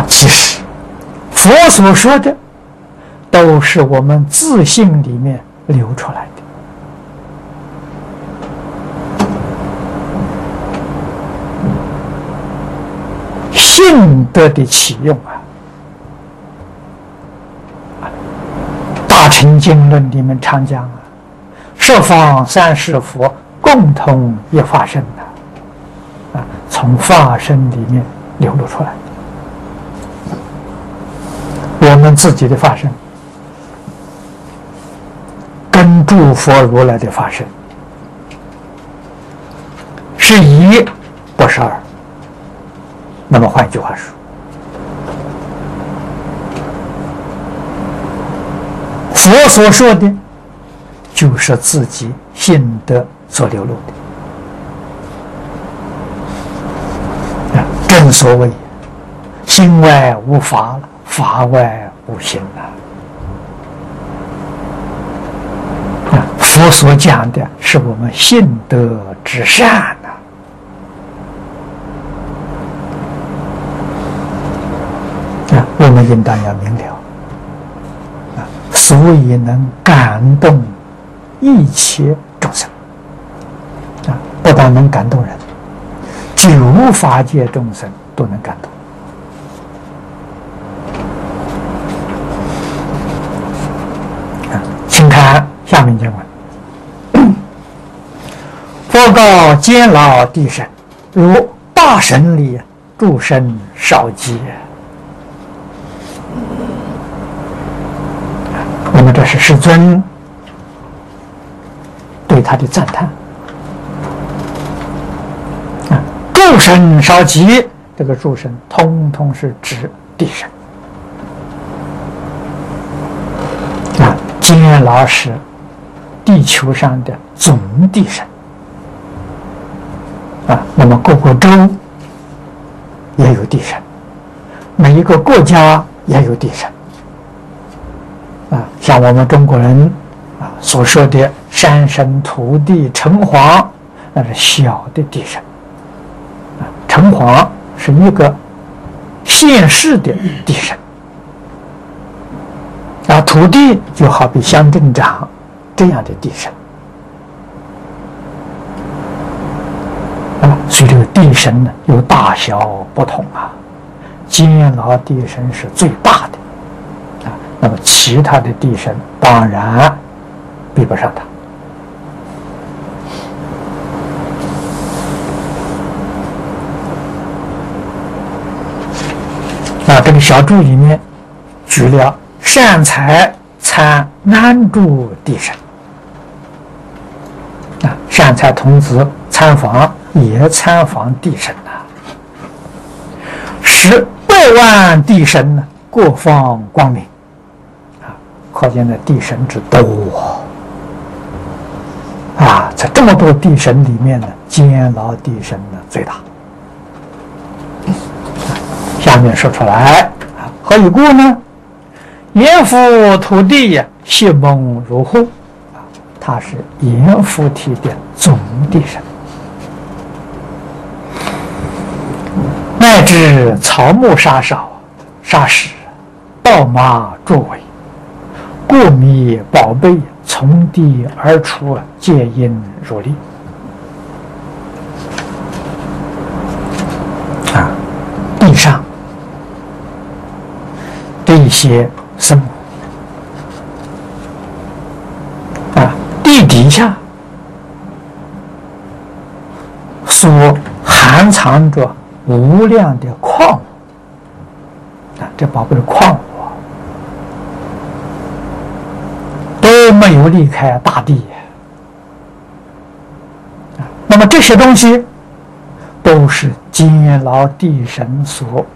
其实佛所说的都是我们自信里面流出来的信德的启用啊。大乘经论里面常讲啊，十方三世佛共同一法身啊，从法身里面流露出来的。我们自己的法身跟诸佛如来的法身是一，不是二。那么换一句话说，佛所说的就是自己心得所流露的。正所谓心外无法了，法外无心了。佛所讲的是我们信德之善我们应当要明了所以能感动一切众生不但能感动人，九法界众生都能感动。请看下面经文：佛告监牢地神，如大神里诸神少极。那么这是世尊对他的赞叹。诸神少极，这个诸神通通是指地神。监牢是地球上的总地神。那么各个州也有地神，每一个国家也有地神。像我们中国人所说的山神、土地、城隍，那是小的地神。城隍是一个县市的地神。土地就好比乡镇长这样的地神。所以这个地神呢有大小不同监牢地神是最大的。那么其他的地神当然比不上他。这个小注里面举了善财参安住地神。善财童子参访也参访地神10.8万地神呢，各方光明。可见的地神之多在这么多地神里面呢，监牢地神呢最大。下面说出来何以故呢？阎浮土地呀，悉蒙如护他是阎浮提的总地神，乃至草木沙少、沙石、稻麻作为。过迷宝贝从地而出，皆因如力。地上的一些生物地底下所含藏着无量的矿物这宝贝的矿物都没有离开大地。那么这些东西都是监牢地神所